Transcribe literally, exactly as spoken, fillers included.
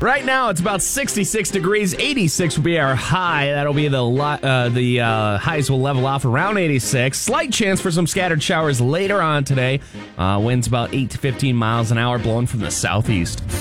Right now, it's about sixty-six degrees. eighty-six will be our high. That'll be the lo- uh, the uh, highs will level off around eighty-six. Slight chance for some scattered showers later on today. Uh, winds about eight to fifteen miles an hour blowing from the southeast.